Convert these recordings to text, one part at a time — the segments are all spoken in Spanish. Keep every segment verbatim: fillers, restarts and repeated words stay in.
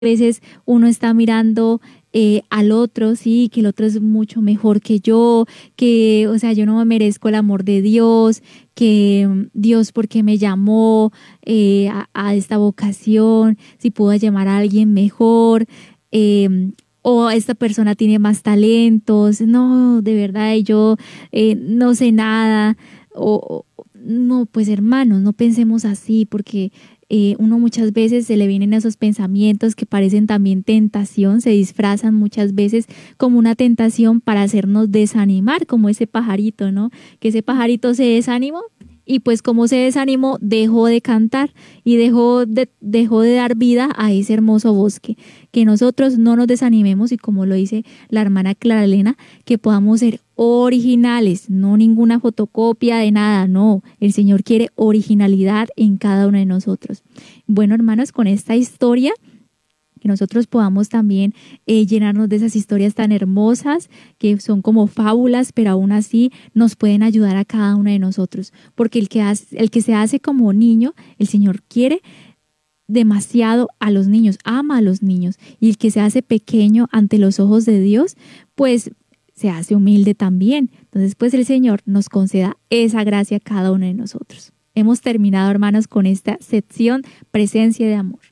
veces uno está mirando eh, al otro, sí, que el otro es mucho mejor que yo, que, o sea, yo no me merezco el amor de Dios, que mm, Dios, ¿por qué me llamó eh, a, a esta vocación? Si puedo llamar a alguien mejor, eh, o esta persona tiene más talentos, no, de verdad, yo eh, no sé nada, o, o- no, pues hermanos, no pensemos así, porque eh, uno muchas veces se le vienen esos pensamientos que parecen también tentación, se disfrazan muchas veces como una tentación para hacernos desanimar, como ese pajarito, ¿no? Que ese pajarito se desanimó y pues como se desanimó, dejó de cantar y dejó de, dejó de dar vida a ese hermoso bosque. Que nosotros no nos desanimemos y como lo dice la hermana Clara Elena, que podamos ser originales, no ninguna fotocopia de nada, no. El Señor quiere originalidad en cada uno de nosotros. Bueno, hermanos, con esta historia, que nosotros podamos también eh, llenarnos de esas historias tan hermosas que son como fábulas, pero aún así nos pueden ayudar a cada uno de nosotros. Porque el que, hace, el que se hace como niño, el Señor quiere demasiado a los niños, ama a los niños. Y el que se hace pequeño ante los ojos de Dios, pues se hace humilde también. Entonces, pues el Señor nos conceda esa gracia a cada uno de nosotros. Hemos terminado, hermanos, con esta sección Presencia de Amor.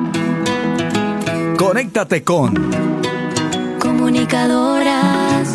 Conéctate con Comunicadoras.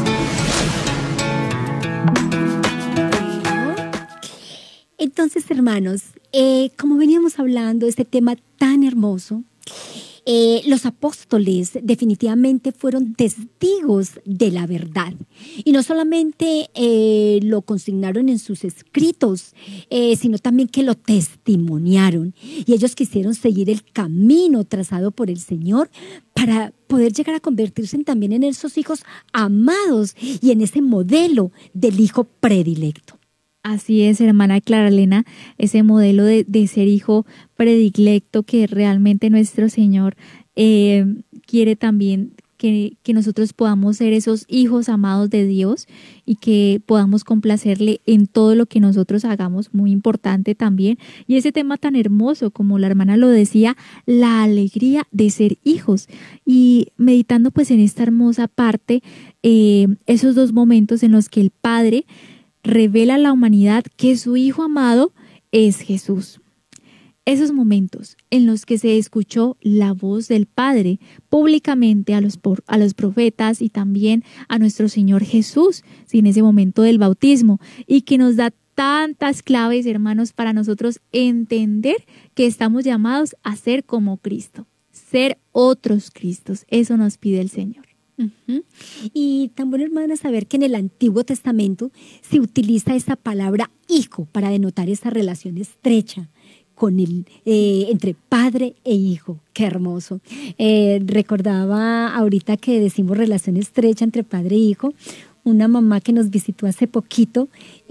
Entonces, hermanos, eh, como veníamos hablando de este tema tan hermoso, eh, los apóstoles definitivamente fueron testigos de la verdad. Y no solamente eh, lo consignaron en sus escritos, eh, sino también que lo testimoniaron. Y ellos quisieron seguir el camino trazado por el Señor para poder llegar a convertirse en, también en esos hijos amados y en ese modelo del hijo predilecto. Así es, hermana Clara Elena, ese modelo de, de ser hijo predilecto que realmente nuestro Señor eh, quiere también que, que nosotros podamos ser esos hijos amados de Dios y que podamos complacerle en todo lo que nosotros hagamos, muy importante también. Y ese tema tan hermoso, como la hermana lo decía, la alegría de ser hijos. Y meditando pues en esta hermosa parte, eh, esos dos momentos en los que el Padre revela a la humanidad que su Hijo amado es Jesús. Esos momentos en los que se escuchó la voz del Padre públicamente a los, a los profetas y también a nuestro Señor Jesús, en ese momento del bautismo, y que nos da tantas claves, hermanos, para nosotros entender que estamos llamados a ser como Cristo, ser otros Cristos. Eso nos pide el Señor. Uh-huh. Y tan bueno, hermana, saber que en el Antiguo Testamento se utiliza esa palabra hijo para denotar esa relación estrecha con el, eh, entre padre e hijo. Qué hermoso. Eh, recordaba ahorita que decimos relación estrecha entre padre e hijo, una mamá que nos visitó hace poquito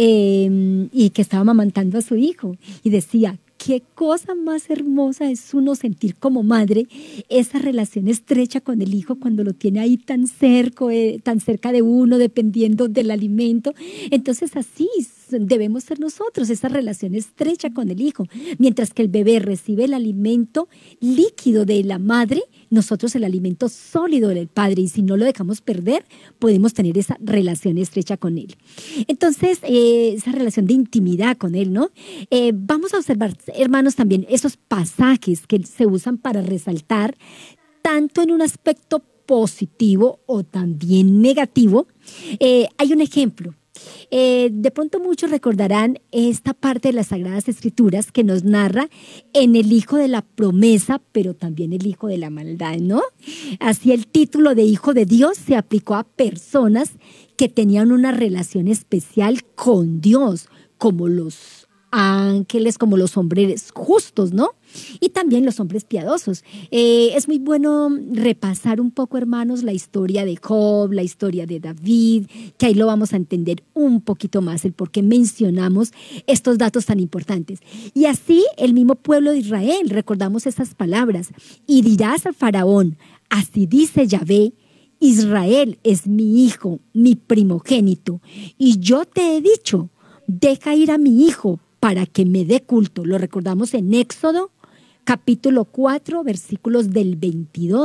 eh, y que estaba amamantando a su hijo y decía: qué cosa más hermosa es uno sentir como madre esa relación estrecha con el hijo cuando lo tiene ahí tan cerca, eh, tan cerca de uno, dependiendo del alimento. Entonces así debemos ser nosotros, esa relación estrecha con el hijo. Mientras que el bebé recibe el alimento líquido de la madre, nosotros el alimento sólido del padre. Y si no lo dejamos perder, podemos tener esa relación estrecha con él. Entonces, eh, esa relación de intimidad con él, ¿no? Eh, vamos a observar, hermanos, también esos pasajes que se usan para resaltar tanto en un aspecto positivo o también negativo. Eh, hay un ejemplo. Eh, de pronto muchos recordarán esta parte de las Sagradas Escrituras que nos narra en el hijo de la promesa, pero también el hijo de la maldad, ¿no? Así el título de hijo de Dios se aplicó a personas que tenían una relación especial con Dios, como los ángeles, como los hombres justos, ¿no? Y también los hombres piadosos. Eh, es muy bueno repasar un poco, hermanos, la historia de Job, la historia de David, que ahí lo vamos a entender un poquito más, el por qué mencionamos estos datos tan importantes. Y así el mismo pueblo de Israel, recordamos esas palabras: y dirás al faraón, así dice Yahvé, Israel es mi hijo, mi primogénito, y yo te he dicho, deja ir a mi hijo para que me dé culto. Lo recordamos en Éxodo capítulo cuatro, versículos del veintidós